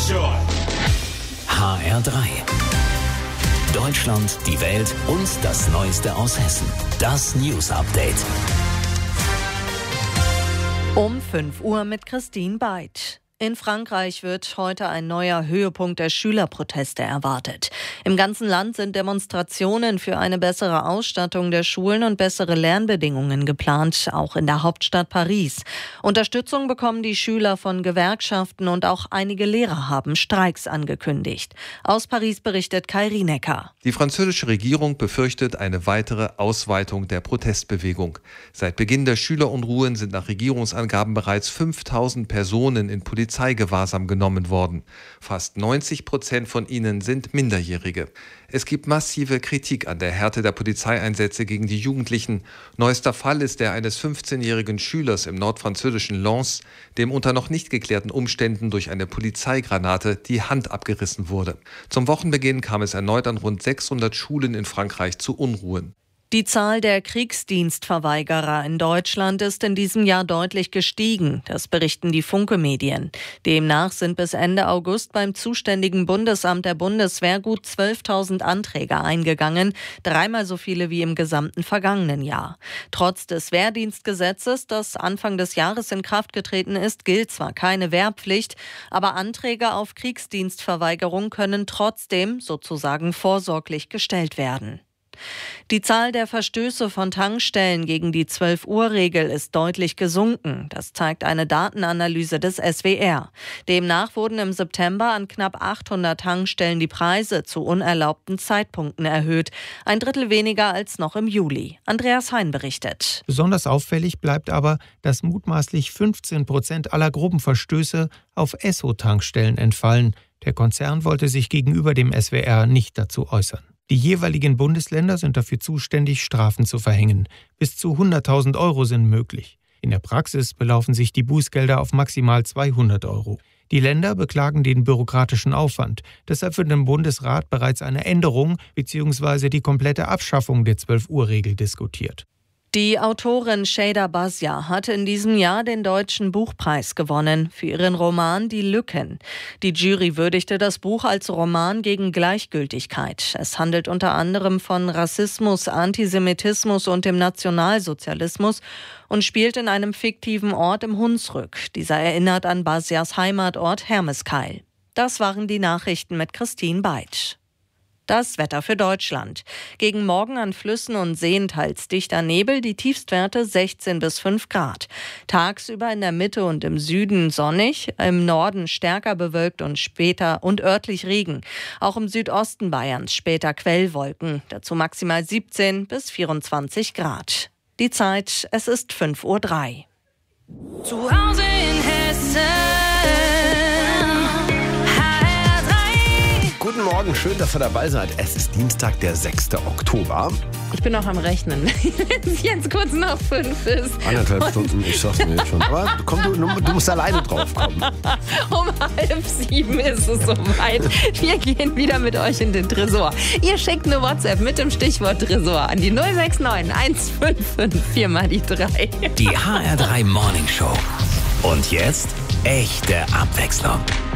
schon. HR3. Deutschland, die Welt und das Neueste aus Hessen. Das News Update. Um 5 Uhr mit Christine Beid. In Frankreich wird heute ein neuer Höhepunkt der Schülerproteste erwartet. Im ganzen Land sind Demonstrationen für eine bessere Ausstattung der Schulen und bessere Lernbedingungen geplant, auch in der Hauptstadt Paris. Unterstützung bekommen die Schüler von Gewerkschaften und auch einige Lehrer haben Streiks angekündigt. Aus Paris berichtet Kai Rienecker. Die französische Regierung befürchtet eine weitere Ausweitung der Protestbewegung. Seit Beginn der Schülerunruhen sind nach Regierungsangaben bereits 5000 Personen in Polizeigewahrsam genommen worden. Fast 90% von ihnen sind Minderjährige. Es gibt massive Kritik an der Härte der Polizeieinsätze gegen die Jugendlichen. Neuester Fall ist der eines 15-jährigen Schülers im nordfranzösischen Lens, dem unter noch nicht geklärten Umständen durch eine Polizeigranate die Hand abgerissen wurde. Zum Wochenbeginn kam es erneut an rund 600 Schulen in Frankreich zu Unruhen. Die Zahl der Kriegsdienstverweigerer in Deutschland ist in diesem Jahr deutlich gestiegen. Das berichten die Funke-Medien. Demnach sind bis Ende August beim zuständigen Bundesamt der Bundeswehr gut 12.000 Anträge eingegangen, dreimal so viele wie im gesamten vergangenen Jahr. Trotz des Wehrdienstgesetzes, das Anfang des Jahres in Kraft getreten ist, gilt zwar keine Wehrpflicht, aber Anträge auf Kriegsdienstverweigerung können trotzdem sozusagen vorsorglich gestellt werden. Die Zahl der Verstöße von Tankstellen gegen die 12-Uhr-Regel ist deutlich gesunken. Das zeigt eine Datenanalyse des SWR. Demnach wurden im September an knapp 800 Tankstellen die Preise zu unerlaubten Zeitpunkten erhöht. Ein Drittel weniger als noch im Juli. Andreas Hein berichtet. Besonders auffällig bleibt aber, dass mutmaßlich 15% aller groben Verstöße auf Esso-Tankstellen entfallen. Der Konzern wollte sich gegenüber dem SWR nicht dazu äußern. Die jeweiligen Bundesländer sind dafür zuständig, Strafen zu verhängen. Bis zu 100.000 Euro sind möglich. In der Praxis belaufen sich die Bußgelder auf maximal 200 Euro. Die Länder beklagen den bürokratischen Aufwand. Deshalb wird im Bundesrat bereits eine Änderung bzw. die komplette Abschaffung der 12-Uhr-Regel diskutiert. Die Autorin Şeyda Basya hat in diesem Jahr den Deutschen Buchpreis gewonnen für ihren Roman Die Lücken. Die Jury würdigte das Buch als Roman gegen Gleichgültigkeit. Es handelt unter anderem von Rassismus, Antisemitismus und dem Nationalsozialismus und spielt in einem fiktiven Ort im Hunsrück. Dieser erinnert an Basyas Heimatort Hermeskeil. Das waren die Nachrichten mit Christine Beid. Das Wetter für Deutschland. Gegen Morgen an Flüssen und Seen teils dichter Nebel, die Tiefstwerte 16 bis 5 Grad. Tagsüber in der Mitte und im Süden sonnig, im Norden stärker bewölkt und später und örtlich Regen. Auch im Südosten Bayerns später Quellwolken, dazu maximal 17 bis 24 Grad. Die Zeit, es ist 5:03 Uhr. Zu Hause in Hessen. Guten Morgen, schön, dass ihr dabei seid. Es ist Dienstag, der 6. Oktober. Ich bin noch am Rechnen. Wenn es jetzt kurz nach 5 ist. 1,5 Stunden, ich sag's mir jetzt schon. Aber komm, du musst alleine drauf kommen. Um 6:30 ist es soweit. Wir gehen wieder mit euch in den Tresor. Ihr schickt eine WhatsApp mit dem Stichwort Tresor an die 069 155 4 mal die 3. Die HR3 Morning Show. Und jetzt echte Abwechslung.